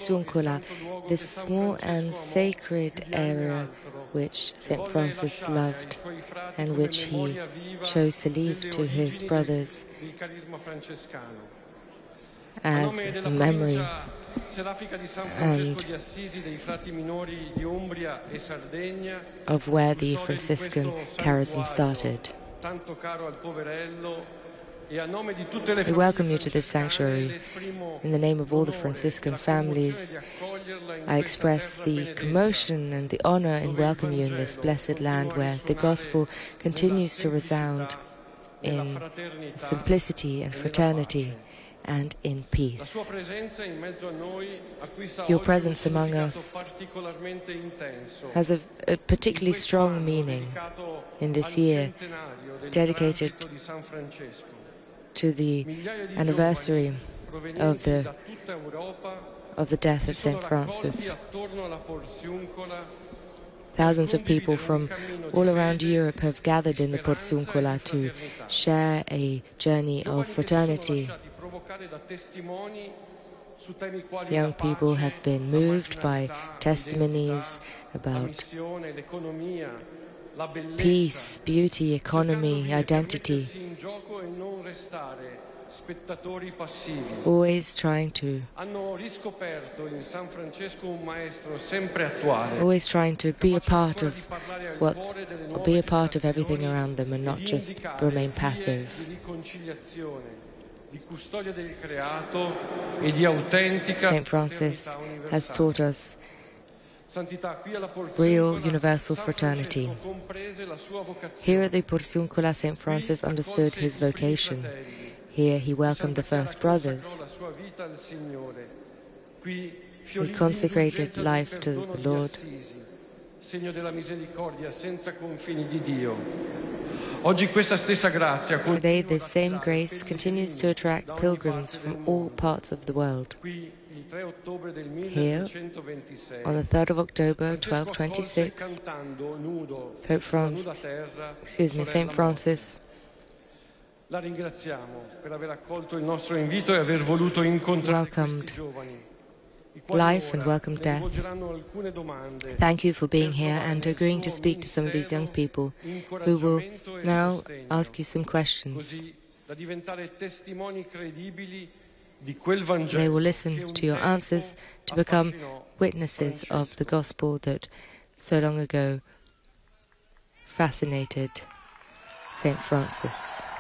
Porziuncola, this small and sacred area which St. Francis loved and which he chose to leave to his brothers as a memory and of where the Franciscan charism started. We welcome you to this sanctuary. In the name of all the Franciscan families, I express the commotion and the honor in welcoming you in this blessed land where the gospel continues to resound in simplicity and fraternity and in peace. Your presence among us has a particularly strong meaning in this year dedicated to the anniversary of the death of St. Francis. Thousands of people from all around Europe have gathered in the Porziuncola to share a journey of fraternity. Young people have been moved by testimonies about peace, beauty, economy, identity, always trying to be a part of everything around them and not just remain passive. Saint Francis has taught us real universal fraternity. Here at the Porziuncola, St. Francis understood his vocation. Here he welcomed the first brothers. He consecrated life to the Lord. Today, this same grace continues to attract pilgrims from all parts of the world. Here, on the 3rd of October, 1226, St. Francis welcomed life and welcomed death. Thank you for being here and agreeing to speak to some of these young people who will now ask you some questions. They will listen to your answers to become witnesses of the gospel that so long ago fascinated St. Francis.